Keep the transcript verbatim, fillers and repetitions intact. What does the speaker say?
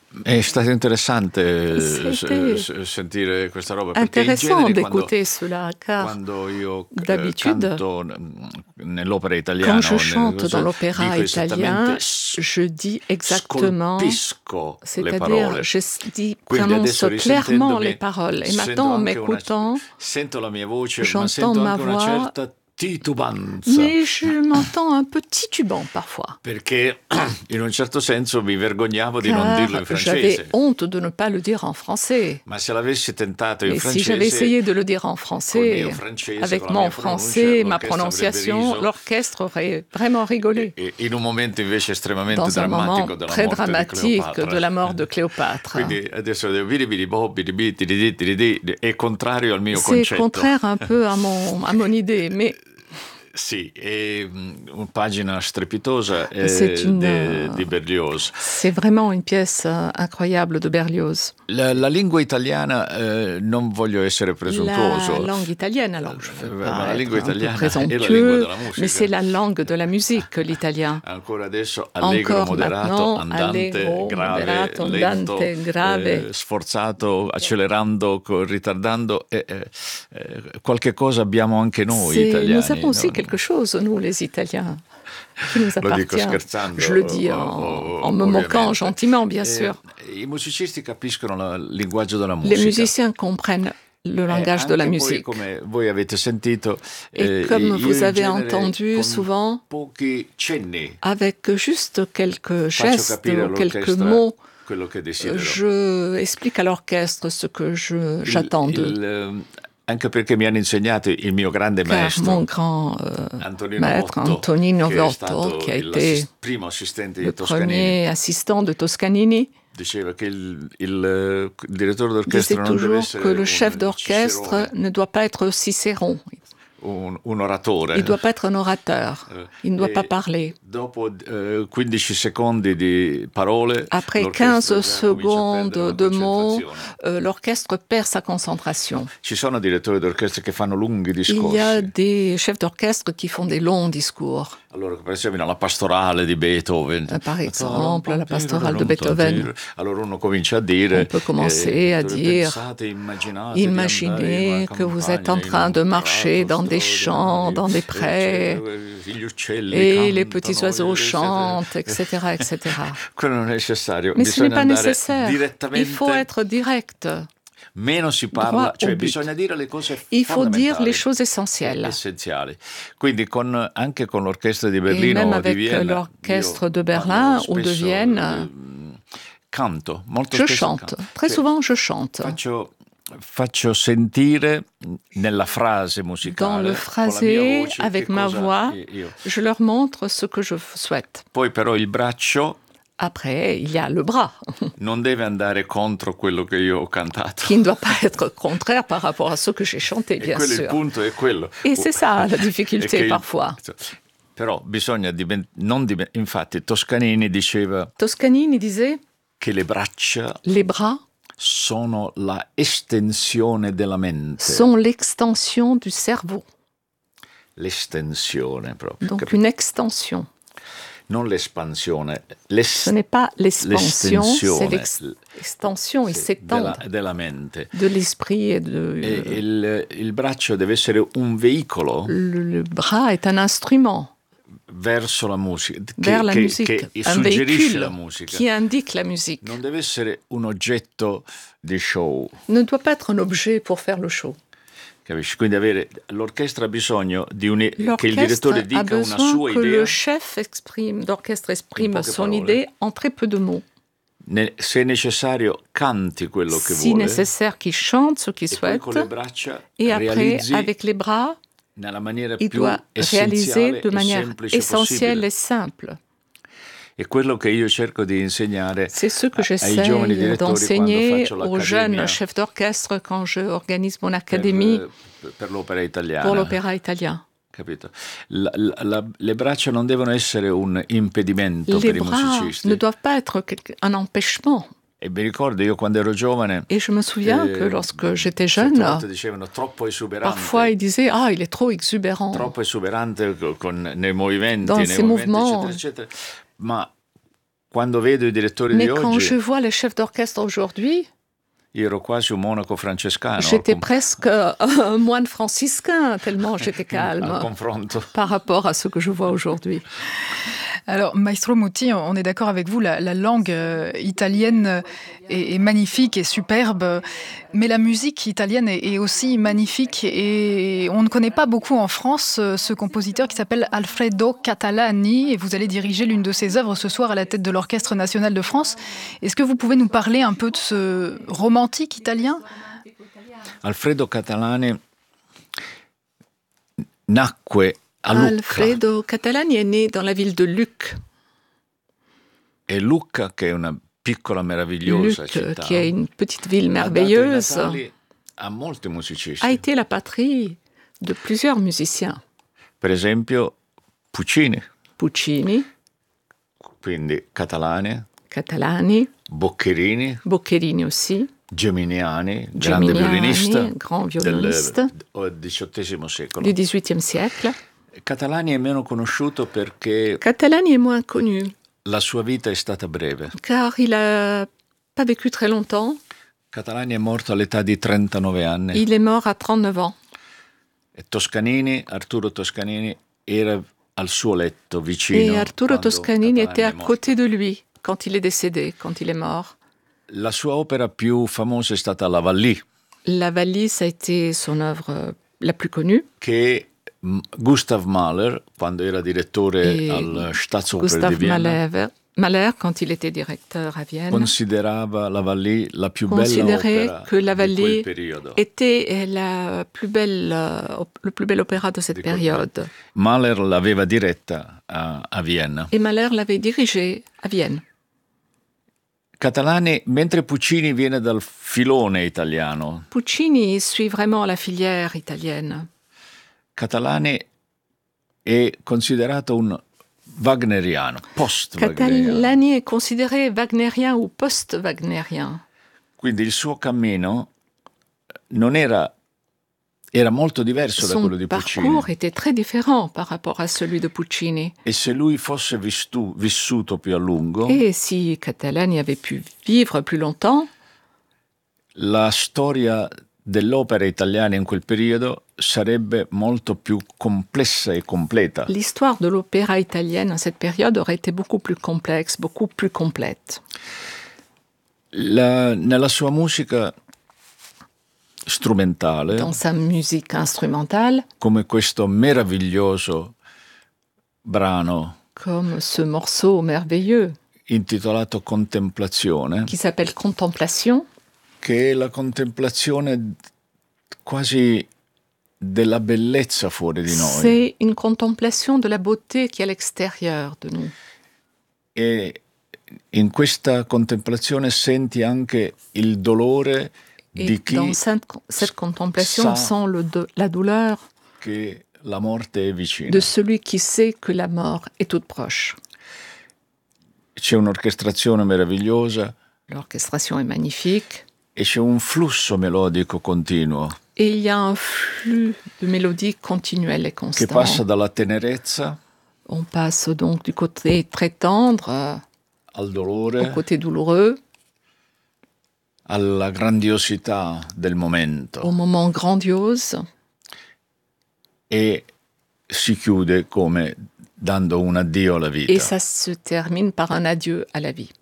È stato interessante C'était s- sentire questa roba perché in intéressant genere quando, d'écouter cela, car quando io eh, d'habitude, canto mm, nell'opera quand italiana je o nelle chante cose, dans l'opéra dico esattamente italien, s- je dis exactement, scolpisco le c'est-à-dire parole. je s- dis, Quindi prononce adesso clairement les risentendomi paroles. Et sento maintenant, en anche una m'écoutant, sento la mia voce, ma j'entends sento ma anche una voix, certa titubanza mais je m'entends un peu titubant parfois, perché in un certo senso mi vergognavo di non dirlo car in j'avais francese. honte de ne pas le dire en français. Ma se l'avessi tentato in Mais si j'avais francese, essayé de le dire en col mio français, francese, avec con la mon mia pronuncia, français, ma l'orchestra avrebbe prononciation, riso. l'orchestre aurait vraiment rigolé. E- e in un momento invece estremamente Dans un moment drammatico della très morte di dramatique Cleopatra. de la mort de Cléopâtre. Quindi adesso devo vidi vidi boh, vidi vidi vidi vidi vidi, è contrario al mio C'est concetto. contraire un peu à mon, à mon idée, mais Sì, è mm, una pagina strepitosa eh, C'est une, de- euh, di Berlioz. c'est vraiment une pièce euh, incroyable de Berlioz. La, la lingua italiana, eh, non voglio essere La presuntuoso, langue italienne, alors je Eh, ne veux ma pas la être lingua un peu italiana è la lingua présomptueux, della musica. mais c'est la langue de la musique, l'italien. Ancora adesso allegro, Encore moderato, maintenant, andante, allegro, grave, moderato, lento, andante, grave. eh, sforzato, accelerando, co- ritardando. eh, eh, eh, qualche cosa abbiamo anche noi C'est- italiani. Nous avons aussi no? quelque chose, nous les Italiens, qui nous Lo dico appartient. scherzando. Je le dis o- en, o- en me ovviamente. moquant gentiment, bien Eh, sûr. I musicisti capiscono la- il linguaggio della Les musica. musiciens comprennent le Eh, langage de la anche poi, musique. come voi avete sentito, Et eh, comme io vous in avez genere, entendu con souvent, pochi cenni avec juste quelques faccio gestes capire ou quelques all'orchestra mots, quello che desidero. je explique à l'orchestre ce que je- Il- j'attends d'eux. il, ehm, anche perché mi hanno insegnato il mio grande Car maestro mon grand euh, Antonino maître Votto, Antonino che è Votto, stato qui a il été assist- primo assistente le di Toscanini, premier assistant de Toscanini, diceva che il, il, eh, il direttore disait d'orchestra non deve toujours essere que le un chef d'orchestre cicerone, ne doit pas être Cicéron, un, un oratore. il ne doit pas être un orateur, il ne doit E pas parler. dopo eh, quindici secondi di parole, Après l'orchestra quinze già comincia a secondes perdere la de mots, concentrazione. euh, l'orchestre perd sa concentration. Ci sono direttori d'orchestra che fanno lunghi Il discorsi. y a des chefs d'orchestre qui font des longs discours. Allora, per esempio, la pastorale di Beethoven. Euh, Par exemple, la pastorale de Beethoven. Allora uno comincia a dire... On peut commencer à dire, pensate, immaginate di andare in Imaginez una que vous êtes en campagna, train in de un marcher prato dans des champs, straordinario, dans des e prés, c'è- gli uccelli et les cantano, petits oiseaux eccetera. chantent, et cetera, et cetera. Quello non è necessario. Mais ce n'est Bisogna pas andare nécessaire. direttamente. Il faut être direct. Meno si droit parla, au cioè but. bisogna dire le cose Il faut dire fondamentali, les choses essentielles. essenziali. Quindi con, anche con l'orchestra di Et Berlino même o di avec Vienna, l'orchestre io de Berlin parlo ou de spesso, Vienne, eh, canto, molto je spesso chante. canto. Très Cioè, souvent, je chante. Faccio, faccio sentire nella frase musicale, Dans le con la mia phrasé, voce, avec che ma cosa voix, io. je leur montre ce que je souhaite. Poi però il braccio Après, il y a le bras, non deve andare contro quello che io ho cantato. qui ne doit pas être contraire par rapport à ce que j'ai chanté, E bien quello il sûr. punto è quello. Et c'est ça la E che difficulté il- parfois. Però bisogna divent- non diven- infatti Toscanini diceva Toscanini disait, che le braccia les bras sono la estensione della mente. sont l'extension du cerveau. L'estensione proprio. Donc capito? une extension. Non l'espansione, Ce l'es- n'est pas l'expansion, c'est l'estensione l'ex- l'extension, il sì, s'étend della, della mente. de l'esprit et de... E il, il braccio deve essere un veicolo Le, le bras est un instrument verso la musica, che, vers la che- musique, che un suggerisce véhicule la musica. qui indique la musique. Non deve essere un oggetto di show. Ne doit pas être un objet pour faire le show. Capisci? Quindi avere, l'orchestra ha bisogno di un, che il L'orchestre direttore a dica una besoin sua que idea, le chef exprime, d'orchestre exprime poche son parole. idée en très peu de mots. ne- se necessario canti quello che Si vuole nécessaire, qu'il chante ce qu'il e poi souhaite. con le braccia Et après, realizzi avec les bras, nella maniera il più doit réaliser essenziale de e manière semplice essentielle possibile. et simple. È quello che io cerco di insegnare C'est ce que ai j'essaie giovani direttori quando d'enseigner faccio aux jeunes l'accademia chefs d'orchestre quand je organise mon per, académie per l'opera italiana. pour l'opéra italien. Capito? La- la- la- le braccia non devono essere un impedimento Les per i bras musicisti. ne doivent pas être quelque- un empêchement. E mi ricordo io quando ero giovane, Et je me souviens eh, que lorsque j'étais certe jeune, volte dicevano troppo esuberante, parfois ils disaient « Ah, il est trop exubérant ». troppo esuberante co- con, nei movimenti, Dans nei ses movimenti mouvements. eccetera, eccetera. Ma quando vedo i direttori Mais di quand oggi, je vois les chefs d'orchestre aujourd'hui, io ero quasi un monaco francescano j'étais al, com- presque un moine franciscain, tellement j'étais al calme confronto. par rapport à ce que je vois aujourd'hui. Alors, Maestro Muti, on est d'accord avec vous, la, la langue euh, italienne est, est magnifique et superbe, mais la musique italienne est, est aussi magnifique et on ne connaît pas beaucoup en France euh, ce compositeur qui s'appelle Alfredo Catalani et vous allez diriger l'une de ses œuvres ce soir à la tête de l'Orchestre national de France. Est-ce que vous pouvez nous parler un peu de ce romantique italien ? Alfredo Catalani nacque a Lucca. Alfredo Catalani est né dans la ville de Lucca. E Lucca, che è una piccola meravigliosa Lucca, città, qui est une petite ville ha dato i merveilleuse, natali a molti musicisti. a été la patrie de plusieurs musiciens. Per esempio Puccini, Puccini, quindi Catalani, Catalani, Boccherini, Boccherini aussi, Geminiani, grande Geminiani, violinista grand violoniste del diciottesimo secolo. du dix-huitième siècle. Catalani è meno conosciuto perché Catalani est moins connu, la sua vita è stata breve. car il n'a pas vécu très longtemps. Catalani è morto all'età di trentanove anni. Il est mort à trente-neuf ans. E Toscanini, Arturo Toscanini, era al suo letto vicino. Et Arturo quando Toscanini Catalani était è à morto. côté de lui quand il est décédé, quand il est mort. La sua opera più famosa è stata La Vallée, La Valise a été son œuvre la plus connue. che m- Gustav Mahler, quando era direttore E al Staatsoper Gustav di Vienna, Mahler, Mahler, quand il était directeur à Vienne, considerava La Vallée la più bella considérait opera que La di quel Vallée periodo. était la plus belle, euh, op- le plus bel opéra de cette Di quel période. Mahler l'aveva diretta a, a Vienna. Et Mahler l'avait dirigée à Vienne. Catalani, mentre Puccini viene dal filone italiano, Puccini suit vraiment la filière italienne. Catalani è considerato un wagneriano, post-wagneriano. Catalani est considéré wagnérien ou post-wagnérien. Quindi il suo cammino non era, era molto diverso da Son quello di Puccini. parcours était très différent par rapport à celui de Puccini. E se lui fosse vistu- vissuto più a lungo, Et si Catalani avait pu vivre plus longtemps, la storia dell'opera italiana in quel periodo sarebbe molto più complessa e completa. l'histoire de l'opéra italienne à cette période aurait été beaucoup plus complexe, beaucoup plus complète. La- nella sua musica strumentale, Dans sa musique instrumentale, come questo meraviglioso brano comme ce morceau merveilleux intitolato Contemplazione, qui s'appelle Contemplation, che è la contemplazione quasi della bellezza fuori di noi. c'est une contemplation de la beauté qui est à l'extérieur de nous. E in questa contemplazione senti anche il dolore Et di chi dans cette, cette contemplation, on sa sent le do- la douleur che la morte è vicina. de celui qui sait que la mort est toute proche. C'è un'orchestrazione meravigliosa L'orchestration est magnifique e c'è un flusso melodico continuo et il y a un flux de mélodies continuel et che constant. passa dalla tenerezza On passe donc du côté très tendre euh, al au dolore, côté douloureux, alla grandiosità del momento au moment grandiose, e si chiude come dando un addio alla vita. et ça se termine par un adieu à la vie.